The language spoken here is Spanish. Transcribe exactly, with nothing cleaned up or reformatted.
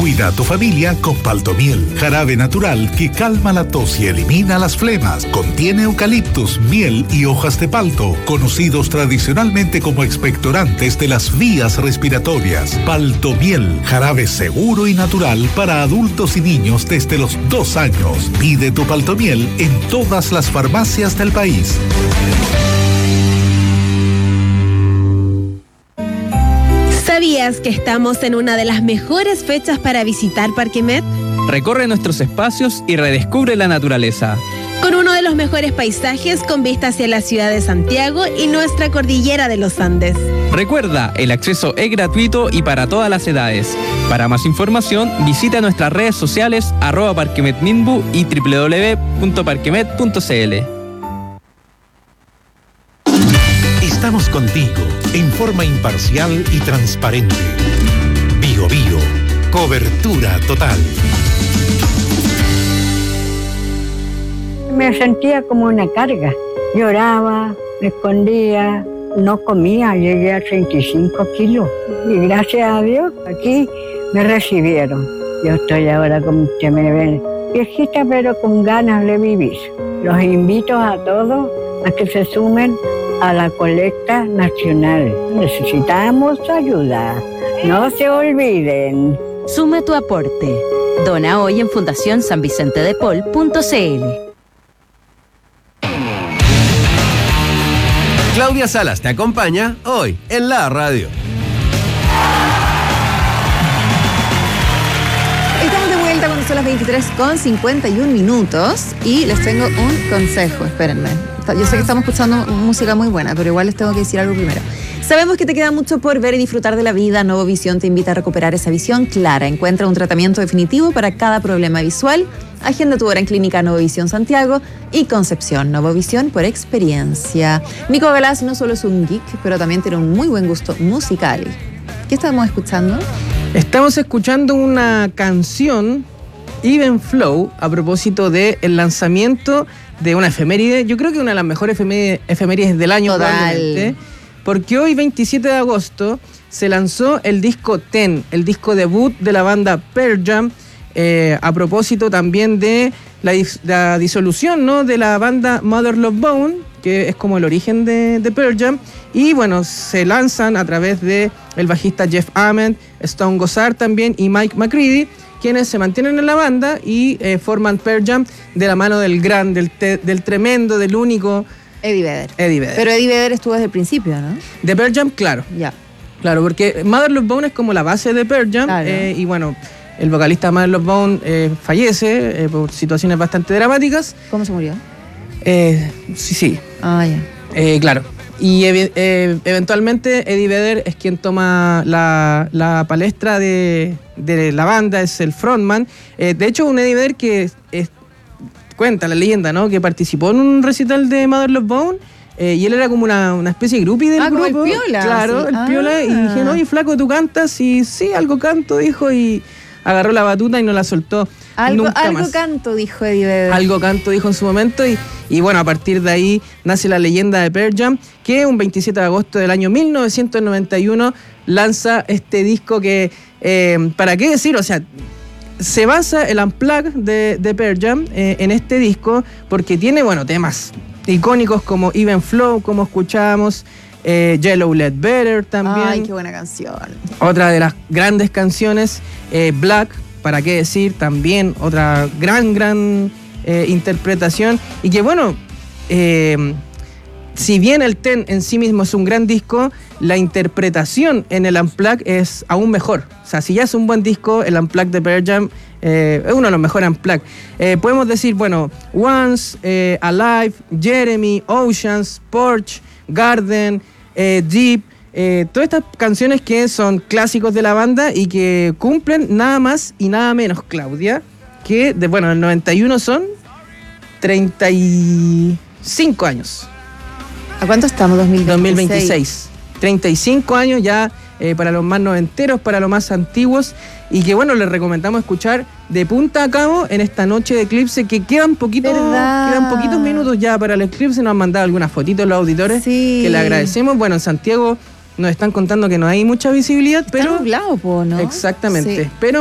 Cuida a tu familia con Paltomiel, jarabe natural que calma la tos y elimina las flemas. Contiene eucaliptus, miel y hojas de palto, conocidos tradicionalmente como expectorantes de las vías respiratorias. Paltomiel, jarabe seguro y natural para adultos y niños desde los dos años. Pide tu Paltomiel en todas las farmacias del país. ¿Sabías que estamos en una de las mejores fechas para visitar Parque Met? Recorre nuestros espacios y redescubre la naturaleza. Con uno de los mejores paisajes con vista hacia la ciudad de Santiago y nuestra cordillera de los Andes. Recuerda, el acceso es gratuito y para todas las edades. Para más información, visita nuestras redes sociales arroba parquemetminbu y doble u doble u doble u punto parquemet punto c l. Estamos contigo en forma imparcial y transparente. Bio Bio, cobertura total. Me sentía como una carga. Lloraba, me escondía, no comía, llegué a treinta y cinco kilos. Y gracias a Dios, aquí me recibieron. Yo estoy ahora, como usted me ve, viejita pero con ganas de vivir. Los invito a todos a que se sumen a la colecta nacional. Necesitamos ayuda. No se olviden. Suma tu aporte. Dona hoy en fundación san vicente de paul punto c l. Claudia Salas te acompaña hoy en la radio. Estamos de vuelta cuando son las veintitrés con cincuenta y un minutos y les tengo un consejo, espérenme. Yo sé que estamos escuchando música muy buena, pero igual les tengo que decir algo primero. Sabemos que te queda mucho por ver y disfrutar de la vida. Novovisión te invita a recuperar esa visión clara. Encuentra un tratamiento definitivo para cada problema visual. Agenda tu hora en Clínica Novovisión Santiago y Concepción. Novovisión por experiencia. Nico Galás no solo es un geek, pero también tiene un muy buen gusto musical. ¿Qué estamos escuchando? Estamos escuchando una canción, Even Flow, a propósito del lanzamiento de una efeméride. Yo creo que una de las mejores efemérides, efemérides del año. Total. Porque hoy, veintisiete de agosto, se lanzó el disco Ten, el disco debut de la banda Pearl Jam, eh, a propósito también de la, dis- la disolución, ¿no?, de la banda Mother Love Bone, que es como el origen de, de Pearl Jam. Y bueno, se lanzan a través de el bajista Jeff Ament, Stone Gossard también y Mike McCready, quienes se mantienen en la banda y eh, forman Pearl Jam de la mano del gran, del, te, del tremendo, del único Eddie Vedder. Eddie Vedder. Pero Eddie Vedder estuvo desde el principio, ¿no? De Pearl Jam, claro. Ya. Claro, porque Mother Love Bone es como la base de Pearl Jam. Claro. Eh, y bueno, el vocalista de Mother Love Bone eh, fallece eh, por situaciones bastante dramáticas. ¿Cómo se murió? Eh, sí, sí. Ah, ya. Eh, claro. Y eh, eventualmente Eddie Vedder es quien toma la, la palestra de, de la banda, es el frontman. Eh, de hecho, un Eddie Vedder que es, es, cuenta la leyenda, ¿no?, que participó en un recital de Mother Love Bone. Eh, y él era como una, una especie de groupie del ah, grupo. como el Piola. Claro, sí. el ah. Piola. Y dije, no, y flaco, ¿tú cantas? Y sí, algo canto, dijo. Y agarró la batuta y no la soltó Algo, nunca algo más. canto, dijo Eddie Vedder. Algo canto, dijo en su momento. Y, y bueno, a partir de ahí nace la leyenda de Pearl Jam, que un veintisiete de agosto del año mil novecientos noventa y uno lanza este disco que, eh, ¿para qué decir? O sea, se basa el Unplugged de, de Pearl Jam eh, en este disco porque tiene, bueno, temas icónicos como Even Flow, como escuchábamos, eh, Yellow Let Better también. Ay, qué buena canción. Otra de las grandes canciones, eh, Black, ¿para qué decir? También otra gran, gran eh, interpretación. Y que bueno, eh, si bien el Ten en sí mismo es un gran disco, la interpretación en el Unplugged es aún mejor. O sea, si ya es un buen disco, el Unplugged de Pearl Jam eh, es uno de los mejores Unplugged. Eh, podemos decir, bueno, Once, eh, Alive, Jeremy, Oceans, Porch, Garden, eh, Deep, eh, todas estas canciones que son clásicos de la banda y que cumplen nada más y nada menos, Claudia, que, de, bueno, el noventa y uno son treinta y cinco años. ¿A cuánto estamos? dos mil veintiséis. dos mil veintiséis. treinta y cinco años ya eh, para los más noventeros, para los más antiguos. Y que bueno, les recomendamos escuchar de punta a cabo en esta noche de eclipse, que quedan poquitos, quedan poquitos minutos ya para el eclipse. Nos han mandado algunas fotitos los auditores, sí, que le agradecemos. Bueno, en Santiago nos están contando que no hay mucha visibilidad, pero... Está nublado, po, ¿no? Exactamente. Sí. Pero